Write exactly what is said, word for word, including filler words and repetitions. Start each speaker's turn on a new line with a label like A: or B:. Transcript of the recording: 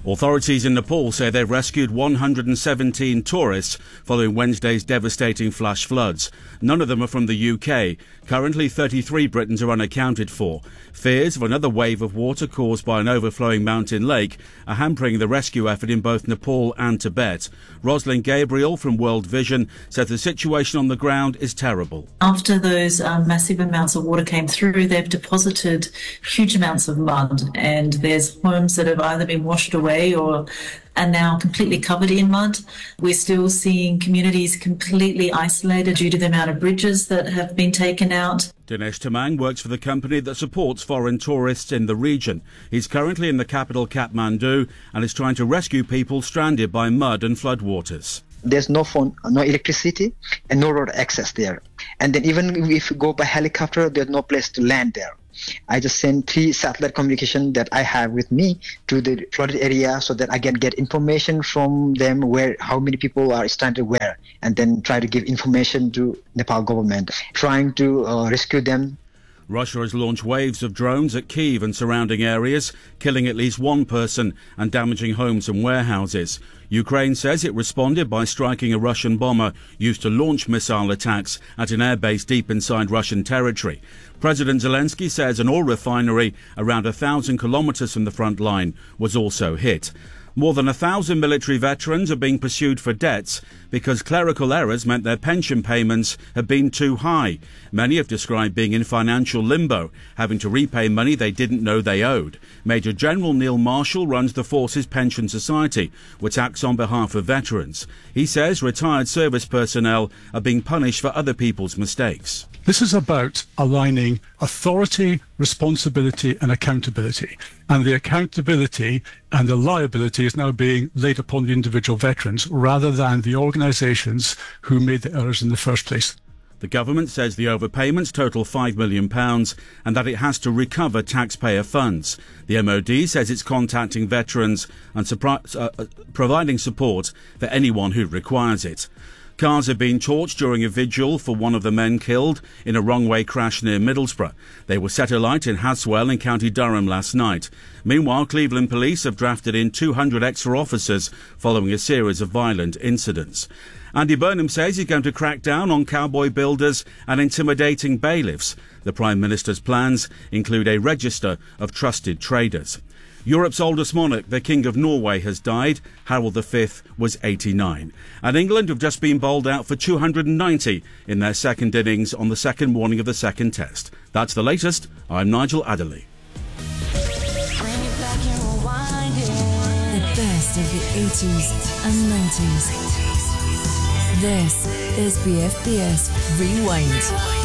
A: Authorities in Nepal say they've rescued one hundred seventeen tourists following Wednesday's devastating flash floods. None of them are from the U K. Currently, thirty-three Britons are unaccounted for. Fears of another wave of water caused by an overflowing mountain lake are hampering the rescue effort in both Nepal and Tibet. Rosalind Gabriel from World Vision says the situation on the ground is terrible.
B: After those um, massive amounts of water came through, they've deposited huge amounts of mud, and there's homes that have either been washed away or are now completely covered in mud. We're still seeing communities completely isolated due to the amount of bridges that have been taken out.
A: Dinesh Tamang works for the company that supports foreign tourists in the region. He's currently in the capital Kathmandu and is trying to rescue people stranded by mud and floodwaters.
C: There's no phone, no electricity, and no road access there. And then even if you go by helicopter, there's no place to land there. I just send three satellite communication that I have with me to the flooded area so that I can get information from them where how many people are stranded where, and then try to give information to Nepal government, trying to uh, rescue them.
A: Russia has launched waves of drones at Kyiv and surrounding areas, killing at least one person and damaging homes and warehouses. Ukraine says it responded by striking a Russian bomber used to launch missile attacks at an airbase deep inside Russian territory. President Zelensky says an oil refinery around a thousand kilometres from the front line was also hit. More than a thousand military veterans are being pursued for debts because clerical errors meant their pension payments have been too high. Many have described being in financial limbo, having to repay money they didn't know they owed. Major General Neil Marshall runs the Forces Pension Society, which acts on behalf of veterans. He says retired service personnel are being punished for other people's mistakes.
D: This is about aligning authority, responsibility and accountability. And the accountability and the liability is now being laid upon the individual veterans rather than the organisations who made the errors in the first place.
A: The government says the overpayments total five million pounds and that it has to recover taxpayer funds. The M O D says it's contacting veterans and supri- uh, providing support for anyone who requires it. Cars have been torched during a vigil for one of the men killed in a wrong-way crash near Middlesbrough. They were set alight in Haswell in County Durham last night. Meanwhile, Cleveland police have drafted in two hundred extra officers following a series of violent incidents. Andy Burnham says he's going to crack down on cowboy builders and intimidating bailiffs. The Prime Minister's plans include a register of trusted traders. Europe's oldest monarch, the King of Norway, has died. Harold the Fifth was eighty-nine. And England have just been bowled out for two hundred ninety in their second innings on the second morning of the second test. That's the latest. I'm Nigel Adderley.
E: The best of the eighties and nineties. This is B F B S Rewind.